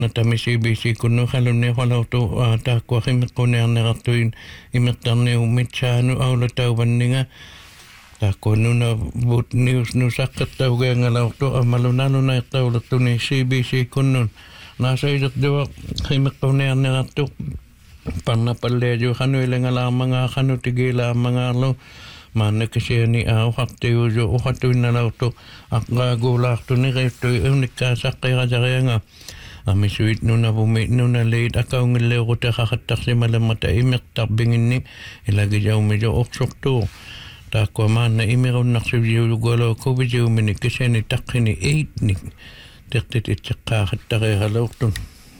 Natamisi-bisi kuno halunne halautu taakwa himikkunearnerartuin imertarniummitsanu aulatauvanninga taakwa nuna Boot News nusaqqattaugeangalautu amalunalunaiqtaulertuni CBC kunnun naasaidertua himikkunearnerartu parnapalleaju hanuilengalaamangaa hanutigilaamangaalu maannakasiani auhartiuju uhatuinnalautu aqraaguulaartuni riittui unnikkaasaqqiqasarianga amisuit nunavumi nunaleid akaungilleurutaqaqattaqsimalamata imertarbinginni ilagijaumijo orsortuu taakwa maanna imirunnarsiviulugolo covidiumini kisani taqqini 8 tertititseqqaaqattariqalaurtun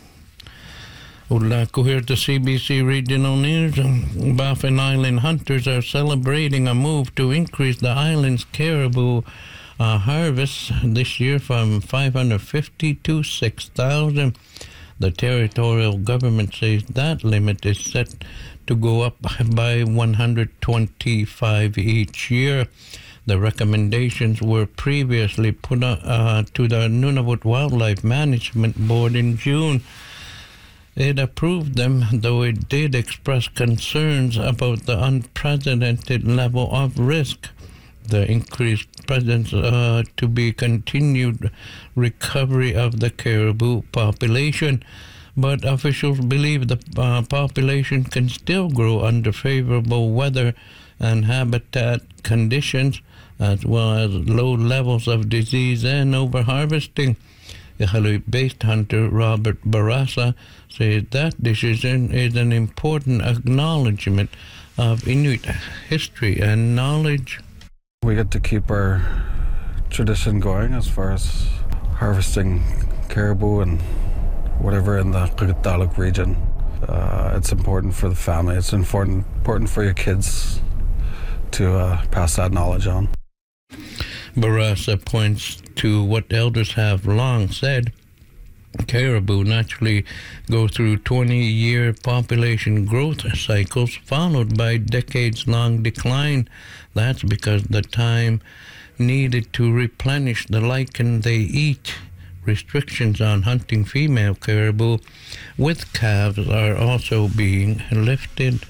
Would hear the CBC Regional News. Baffin Island hunters are celebrating a move to increase the island's caribou harvest this year from 550 to 6,000. The territorial government says that limit is set to go up by 125 each year. The recommendations were previously put to the Nunavut Wildlife Management Board in June. It approved them, though it did express concerns about the unprecedented level of risk, the increased presence to be continued recovery of the caribou population. But officials believe the population can still grow under favorable weather and habitat conditions, as well as low levels of disease and overharvesting. Iqaluit-based hunter Robert Barasa says that decision is an important acknowledgement of Inuit history and knowledge. We get to keep our tradition going as far as harvesting caribou and whatever in the Qikiqtaaluk region. It's important for the family. It's important for your kids to pass that knowledge on. Barasa points to what elders have long said. Caribou naturally go through 20-year population growth cycles followed by decades-long decline. That's because the time needed to replenish the lichen they eat. Restrictions on hunting female caribou with calves are also being lifted.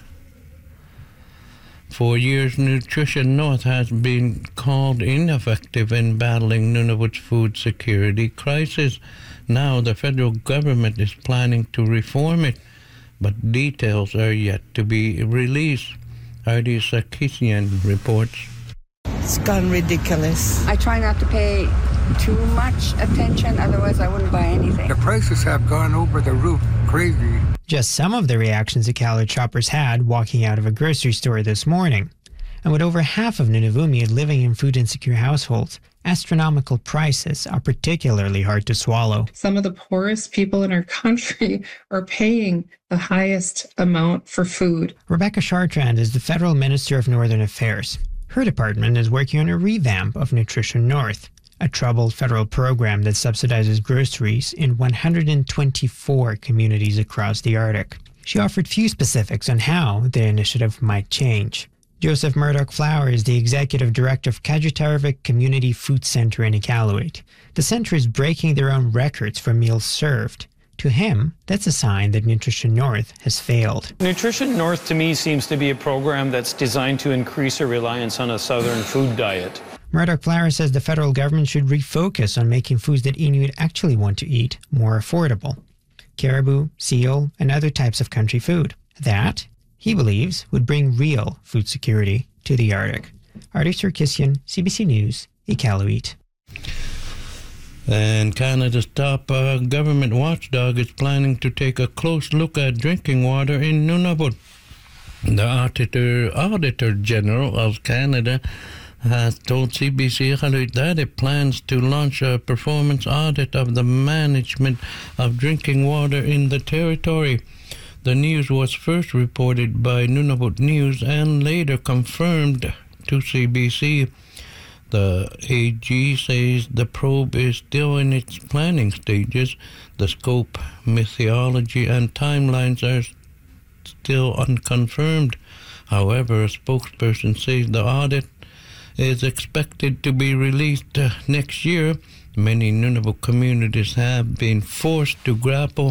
For years, Nutrition North has been called ineffective in battling Nunavut's food security crisis. Now the federal government is planning to reform it, but details are yet to be released. Artie Sarkisian reports. It's gone ridiculous. I try not to pay too much attention, otherwise I wouldn't buy anything. The prices have gone over the roof, crazy. Just some of the reactions Iqaluit shoppers had walking out of a grocery store this morning. And with over half of Nunavummiad living in food-insecure households, astronomical prices are particularly hard to swallow. Some of the poorest people in our country are paying the highest amount for food. Rebecca Chartrand is the Federal Minister of Northern Affairs. Her department is working on a revamp of Nutrition North, a troubled federal program that subsidizes groceries in 124 communities across the Arctic. She offered few specifics on how the initiative might change. Joseph Murdoch-Flower is the executive director of Kajutarvik Community Food Center in Iqaluit. The center is breaking their own records for meals served. To him, that's a sign that Nutrition North has failed. Nutrition North, to me, seems to be a program that's designed to increase our reliance on a southern food diet. Murdoch-Flower says the federal government should refocus on making foods that Inuit actually want to eat more affordable. Caribou, seal, and other types of country food. That, he believes, would bring real food security to the Arctic. Artie Sarkisian, CBC News, Iqaluit. And Canada's top government watchdog is planning to take a close look at drinking water in Nunavut. The Auditor General of Canada has told CBC Iqaluit that it plans to launch a performance audit of the management of drinking water in the territory. The news was first reported by Nunavut News and later confirmed to CBC. The AG says the probe is still in its planning stages. The scope, methodology, and timelines are still unconfirmed. However, a spokesperson says the audit is expected to be released next year. Many Nunavut communities have been forced to grapple